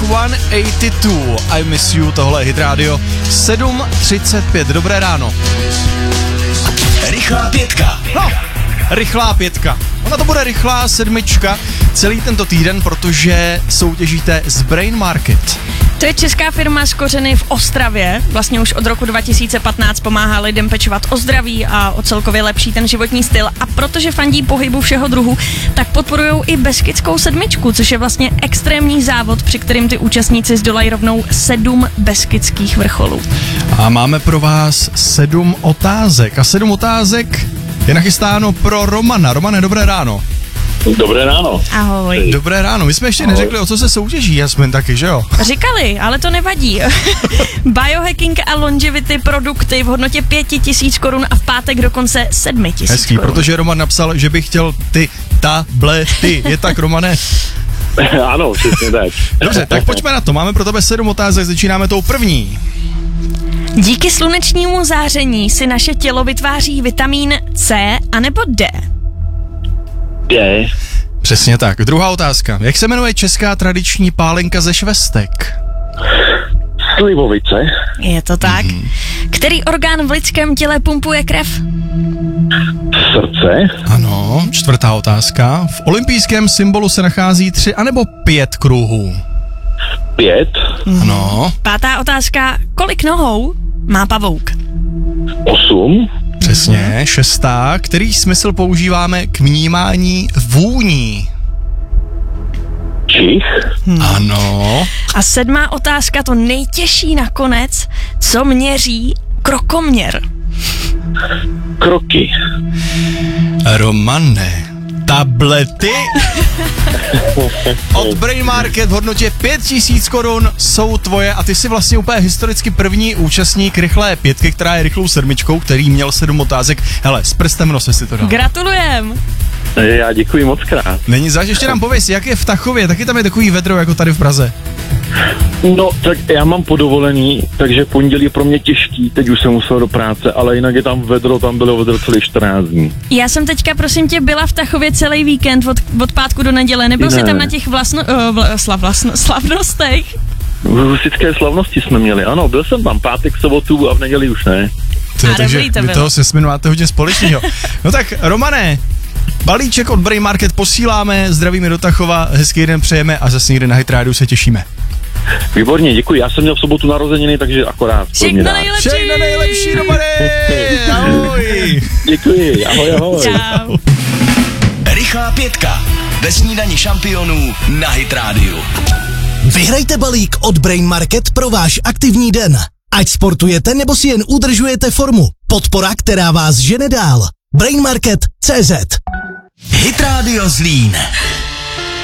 Blink-182, I Miss You, tohle je Hit Radio 7:35, dobré ráno. Rychlá pětka. No, rychlá pětka. Ona to bude rychlá sedmička celý tento týden, protože soutěžíte z Brain Market. To je česká firma s kořeny v Ostravě. Vlastně už od roku 2015 pomáhá lidem pečovat o zdraví a o celkově lepší ten životní styl. A protože fandí pohybu všeho druhu, tak podporujou i Beskidskou sedmičku, což je vlastně extrémní závod, při kterým ty účastníci zdolají rovnou 7 beskydských vrcholů. A máme pro vás 7 otázek. A 7 otázek je nachystáno pro Romana. Romane, dobré ráno. Dobré ráno. Ahoj. Dobré ráno. My jsme ještě neřekli, o co se soutěží, Jasmin, taky, že jo? Říkali, ale to nevadí. Biohacking a longevity produkty v hodnotě 5 000 korun a v pátek dokonce 7 000 Hezký, korun. protože Roman napsal, že by chtěl ty tablety. Je tak, Romane? Ano, přesně tak. Dobře, tak pojďme na to. Máme pro tebe 7 otázek, začínáme tou první. Díky slunečnímu záření si naše tělo vytváří vitamín C anebo D. D. Přesně tak. Druhá otázka. Jak se jmenuje česká tradiční pálenka ze švestek? Slivovice. Je to tak. Který orgán v lidském těle pumpuje krev? Srdce. Ano. Čtvrtá otázka. V olympijském symbolu se nachází 3 anebo 5 kruhů? 5. Ano. Pátá otázka. Kolik nohou má pavouk? 8. Přesně. Šestá. Který smysl používáme k vnímání vůní? Čich. Ano. A 7. otázka, to nejtěžší nakonec. Co měří krokoměr? Kroky. Romane. Tablety od Brain Market v hodnotě 5 000 korun jsou tvoje a ty jsi vlastně úplně historicky první účastník rychlé pětky, která je rychlou sedmičkou, který měl 7 otázek. Hele, s prstem v nose si to dal. Gratulujem. Já děkuji moc krát. Není zač, ještě nám pověs, jak je v Tachově, taky tam je takový vedro jako tady v Praze. No, tak já mám podovolený, takže pondělí je pro mě těžký, teď už jsem musel do práce, ale jinak je tam vedro, tam bylo vedro celý 14 dní. Já jsem teďka, prosím tě, byla v Tachově celý víkend od pátku do neděle. Nebyl jsi tam na těch slavnostech? Husické slavnosti jsme měli, ano, byl jsem tam pátek, sobotu a v neděli už ne. Takže vy toho se máte hodně společného. No tak, Romane, balíček od Brain Market posíláme, zdravíme do Tachova, hezký den přejeme a zase někde na Hit Radio se těšíme. Výborně, děkuji, já jsem měl v sobotu narozeniny, takže akorát. Všechno nejlepší! Všechno nejlepší, Romane! Ahoj! Děkuji, ahoj. Čau. Rychlá pětka. Ve snídani šampionů na Hit Radio. Vyhrajte balík od Brain Market pro váš aktivní den. Ať sportujete nebo si jen udržujete formu. Podpora, která vás žene dál. Brainmarket.cz Hit Radio Zlín.